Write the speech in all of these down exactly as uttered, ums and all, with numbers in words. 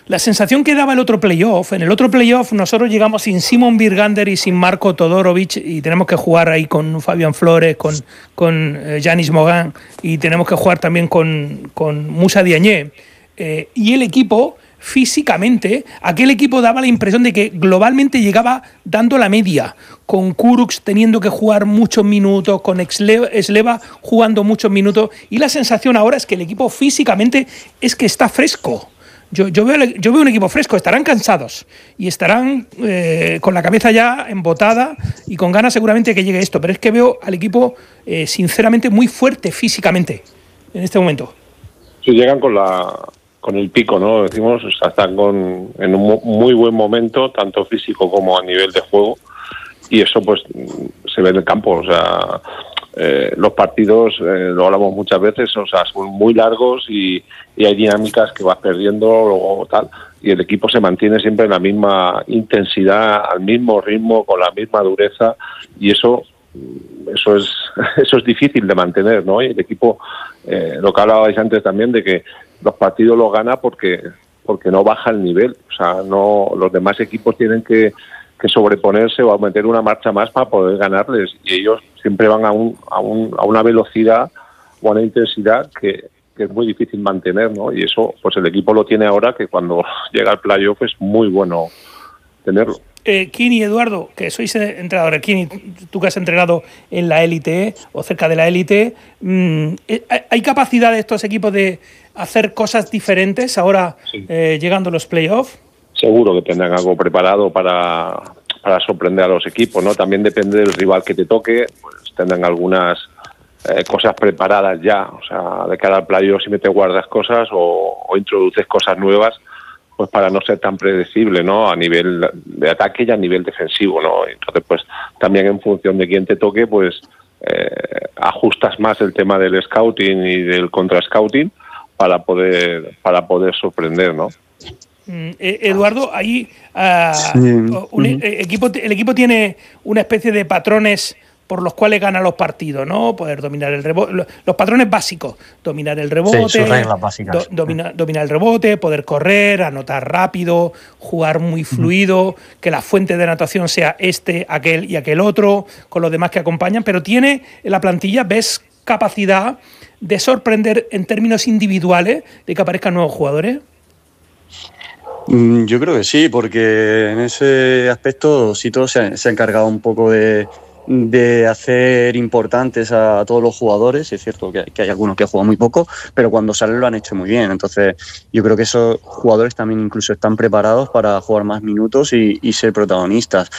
la sensación que daba el otro playoff, en el otro playoff nosotros llegamos sin Simon Birgander y sin Marko Todorovic y tenemos que jugar ahí con Fabián Flores, con con eh, Yanis Mogán y tenemos que jugar también con, con Moussa Diagne. Eh, y el equipo, físicamente, aquel equipo daba la impresión de que globalmente llegaba dando la media, con Kurucs teniendo que jugar muchos minutos, con Sleva jugando muchos minutos, y la sensación ahora es que el equipo físicamente es que está fresco. Yo, yo, veo, yo veo un equipo fresco, estarán cansados y estarán eh, con la cabeza ya embotada y con ganas seguramente de que llegue esto, pero es que veo al equipo eh, sinceramente muy fuerte físicamente en este momento. Sí, llegan con la con el pico, ¿no? Decimos, o sea, están con, en un muy buen momento, tanto físico como a nivel de juego, y eso pues se ve en el campo, o sea, eh, los partidos, eh, lo hablamos muchas veces, o sea, son muy largos y, y hay dinámicas que vas perdiendo, luego tal, y el equipo se mantiene siempre en la misma intensidad, al mismo ritmo, con la misma dureza, y eso eso es eso es difícil de mantener, ¿no? Y el equipo, eh, lo que hablabais antes también, de que los partidos los gana porque porque no baja el nivel, o sea, no, los demás equipos tienen que, que sobreponerse o meter una marcha más para poder ganarles, y ellos siempre van a un, a, un, a una velocidad o a una intensidad que, que es muy difícil mantener, ¿no? Y eso, pues el equipo lo tiene ahora, que cuando llega al playoff es muy bueno tenerlo. Eh, Kini, Eduardo, que sois entrenadores, Kini, tú que has entrenado en la élite o cerca de la élite, mmm, ¿hay capacidad de estos equipos de hacer cosas diferentes ahora sí. eh, llegando a los playoffs? Seguro que tendrán algo preparado para, para sorprender a los equipos, ¿no? También depende del rival que te toque, pues tendrán algunas eh, cosas preparadas ya, o sea, de cara al playoff si me te guardas cosas o, o introduces cosas nuevas, pues para no ser tan predecible, ¿no? A nivel de ataque y a nivel defensivo, ¿no? Entonces, pues también en función de quién te toque, pues eh, ajustas más el tema del scouting y del contra-scouting para poder para poder sorprender, ¿no? Mm, Eduardo, ahí uh, sí. un, uh-huh. equipo, el equipo tiene una especie de patrones por los cuales gana los partidos, ¿no? Poder dominar el rebote, los patrones básicos, dominar el rebote, sí, sus reglas básicas. Do, domina, dominar el rebote, poder correr, anotar rápido, jugar muy fluido, uh-huh. que la fuente de anotación sea este, aquel y aquel otro, con los demás que acompañan, pero tiene en la plantilla, ¿ves capacidad de sorprender en términos individuales, de que aparezcan nuevos jugadores? Yo creo que sí, porque en ese aspecto Sito se ha, se ha encargado un poco de de hacer importantes a todos los jugadores. Es cierto que, que hay algunos que juegan muy poco, pero cuando salen lo han hecho muy bien. Entonces yo creo que esos jugadores también incluso están preparados para jugar más minutos y, y ser protagonistas.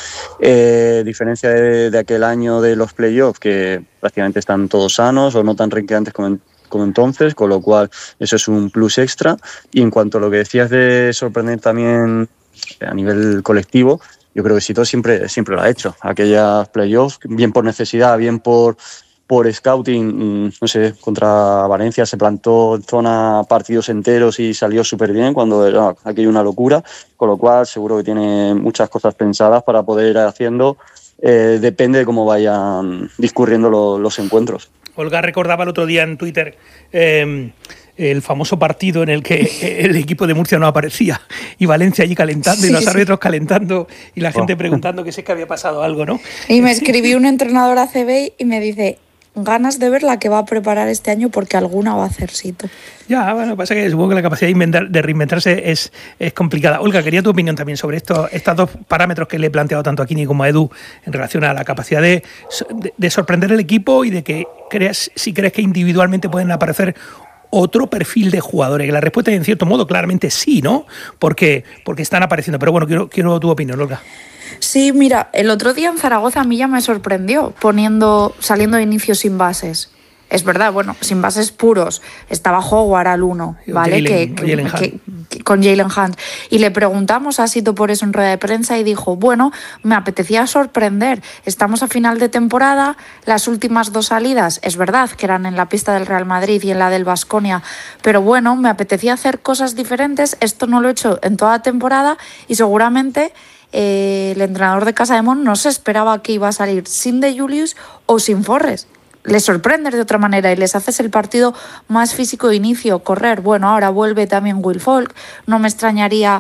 Eh, diferencia de, de aquel año de los playoffs, que prácticamente están todos sanos o no tan renqueantes como en como entonces, con lo cual eso es un plus extra. Y en cuanto a lo que decías de sorprender también a nivel colectivo, yo creo que Sito siempre, siempre lo ha hecho. Aquellas playoffs, bien por necesidad, bien por, por scouting, no sé, contra Valencia se plantó en zona partidos enteros y salió súper bien cuando era aquello una locura, con lo cual seguro que tiene muchas cosas pensadas para poder ir haciendo, eh, depende de cómo vayan discurriendo lo, los encuentros. Olga recordaba el otro día en Twitter eh, el famoso partido en el que el equipo de Murcia no aparecía y Valencia allí calentando, sí, y los árbitros sí. calentando y la gente oh. preguntando que si es que había pasado algo, ¿no? Y me escribió un entrenador A C B y me dice, ganas de ver la que va a preparar este año porque alguna va a hacer Sito. Ya, bueno, pasa que supongo que la capacidad de, inventar, de reinventarse es, es complicada. Olga, quería tu opinión también sobre esto, estos dos parámetros que le he planteado tanto a Kini como a Edu en relación a la capacidad de, de, de sorprender el equipo y de que creas, si crees que individualmente pueden aparecer otro perfil de jugadores. Que la respuesta es en cierto modo claramente sí, ¿no? Porque, porque están apareciendo. Pero bueno, quiero, quiero tu opinión, Olga. Sí, mira, el otro día en Zaragoza a mí ya me sorprendió poniendo, saliendo de inicio sin bases. Es verdad, bueno, sin bases puros. Estaba Howard al uno, ¿vale? Jaylen, que, Jaylen que, que, con Jaylen Hunt. Y le preguntamos a Sito por eso en rueda de prensa y dijo, bueno, me apetecía sorprender. Estamos a final de temporada, las últimas dos salidas, es verdad que eran en la pista del Real Madrid y en la del Baskonia, pero bueno, me apetecía hacer cosas diferentes. Esto no lo he hecho en toda la temporada y seguramente eh, el entrenador de Casa de Mon no se esperaba que iba a salir sin De Julius o sin Forrest. Les sorprendes de otra manera y les haces el partido más físico de inicio, correr. Bueno, ahora vuelve también Will Folk, no me extrañaría